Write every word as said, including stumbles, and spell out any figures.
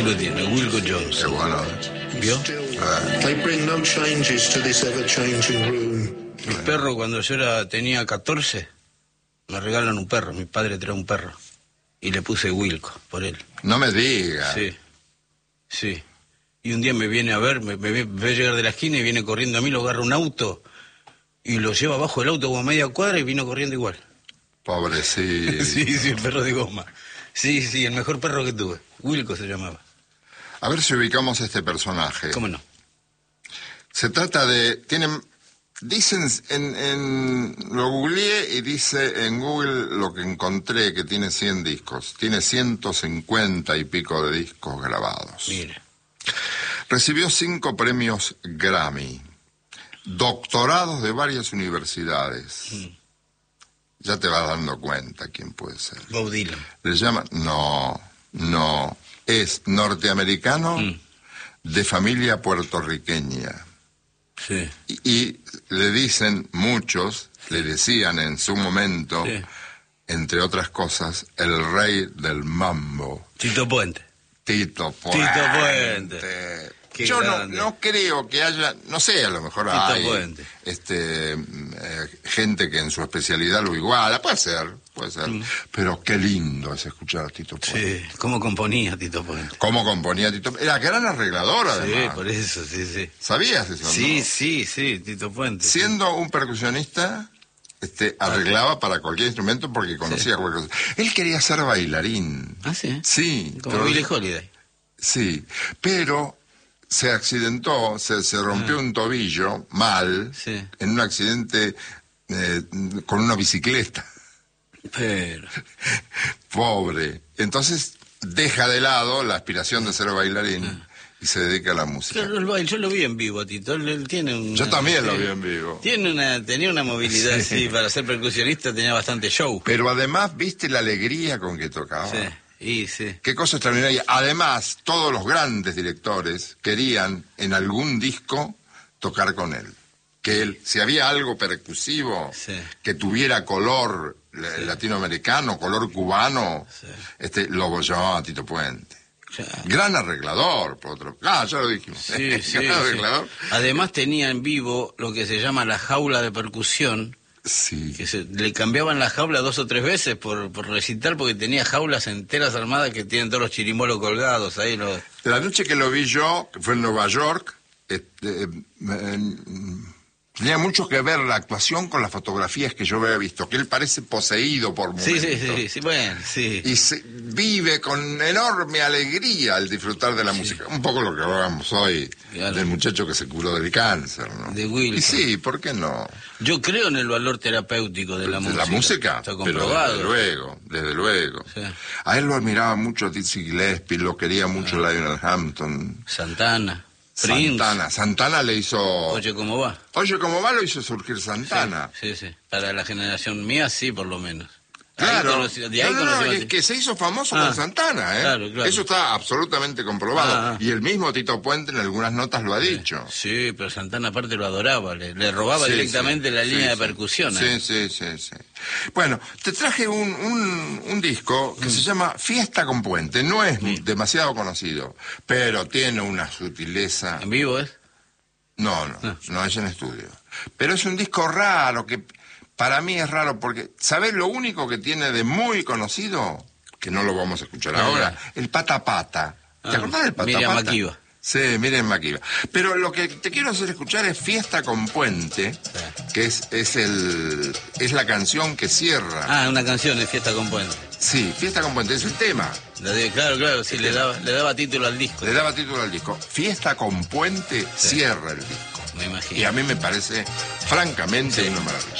Ahí lo tiene, Wilco Jones. Qué bueno, ¿eh? ¿Vio? Ah. They bring no changes to this ever-changing room. Mi perro, cuando yo era, tenía catorce, me regalan un perro. Mi padre trae un perro. Y le puse Wilco por él. No me digas. Sí, sí. Y un día me viene a ver, me, me ve, me ve llegar de la esquina y viene corriendo a mí, lo agarra un auto y lo lleva abajo del auto como a media cuadra y vino corriendo igual. Pobrecito. Sí, sí, el perro de goma. Sí, sí, el mejor perro que tuve. Wilco se llamaba. A ver si ubicamos este personaje. ¿Cómo no? Se trata de... Tienen... Dicen, en, en, lo googleé y dice en Google lo que encontré, que tiene cien discos. Tiene ciento cincuenta y pico de discos grabados. Mire. Recibió cinco premios Grammy. Doctorados de varias universidades. Mm. Ya te vas dando cuenta quién puede ser. Bob Dylan. Le llaman... No, no. Es norteamericano Mm. de familia puertorriqueña. Sí. Y, y le dicen muchos, le decían en su momento, Sí. entre otras cosas, el rey del mambo, Tito Puente. Tito Puente. Tito Puente. Qué Yo no, grande. no creo que haya, no sé, a lo mejor Tito hay Puente. este, eh, gente que en su especialidad lo iguala, puede ser, puede ser, Mm. pero qué lindo es escuchar a Tito Puente. Sí, ¿cómo componía Tito Puente? Cómo componía Tito Puente. Era gran arreglador, Sí, además. por eso, sí, sí. ¿Sabías eso? Sí, no? sí, sí, Tito Puente. sí. Siendo un percusionista, este, arreglaba para cualquier instrumento porque conocía Sí. cualquier cosa. Él quería ser bailarín. Ah, sí. Sí. Como pero- Billie Holiday. Sí, pero se accidentó, se, se rompió Ah. un tobillo mal Sí. en un accidente eh, con una bicicleta. Pero... Pobre. Entonces deja de lado la aspiración de ser bailarín Ah. y se dedica a la música. Claro, el baile, yo lo vi en vivo a Tito, él, él tiene un... Yo también lo vi en vivo. Tiene una, tenía una movilidad, Sí. sí. Para ser percusionista tenía bastante show. Pero además, ¿viste la alegría con que tocaba? Sí, y sí. Qué cosa extraordinaria. Además, todos los grandes directores querían en algún disco tocar con él. Que él, si había algo percusivo, Sí. que tuviera color la- Sí. latinoamericano, color cubano, Sí. este, lo llamaba Tito Puente. Ya. Gran arreglador, por otro. Ah, ya lo dijimos. Sí, sí, Gran sí. arreglador. Además tenía en vivo lo que se llama la jaula de percusión, Sí. que se, le cambiaban la jaula dos o tres veces por, por recitar, porque tenía jaulas enteras armadas que tienen todos los chirimolos colgados ahí. Los... La noche que lo vi yo, que fue en Nueva York, este, eh, eh, tenía mucho que ver la actuación con las fotografías que yo había visto, que él parece poseído por Sí, momentos. sí, sí, sí, bueno, sí. Y se vive con enorme alegría al disfrutar de la música. Un poco lo que hablábamos hoy Claro. del muchacho que se curó del cáncer, ¿no? De Wilco. Y sí, ¿por qué no? Yo creo en el valor terapéutico de la de música. la música, Está pero comprobado. desde luego, desde luego. Sí. A él lo admiraba mucho Dizzy Gillespie, lo quería mucho Lionel Hampton. Santana, Prince. Santana, Santana le hizo... Oye, ¿cómo va? Oye, ¿cómo va? Lo hizo surgir Santana. Sí, sí, sí. Para la generación mía, sí, por lo menos. Ahí Claro. conocí- de ahí no, no, no, conocí a es ti. que se hizo famoso Ah, con Santana, ¿eh? claro, claro. Eso está absolutamente comprobado. Ah, ah. Y el mismo Tito Puente en algunas notas lo ha dicho. Sí, pero Santana aparte lo adoraba, le, le robaba Sí, directamente sí, la sí, línea de sí. percusión. Sí, ¿eh? sí, sí, sí. Bueno, te traje un, un, un disco que Mm. se llama Fiesta con Puente. No es demasiado conocido, pero tiene una sutileza. ¿En vivo es? No, no, Ah. no es en estudio. Pero es un disco raro que para mí es raro porque, ¿sabés lo único que tiene de muy conocido? Que no lo vamos a escuchar Ah, ahora. ya. El Pata Pata. ¿Te Ah, acordás del Pata Miriam Pata? Makeba. Sí, Miriam Makeba. Pero lo que te quiero hacer escuchar es Fiesta con Puente, que es, es, el, es la canción que cierra. Ah, una canción de Fiesta con Puente. Sí, Fiesta con Puente, es el tema. La de- claro, claro, sí, le daba, le daba título al disco. Le daba título al disco. Fiesta con Puente cierra el disco. Me imagino. Y a mí me parece, francamente, Sí. una maravilla.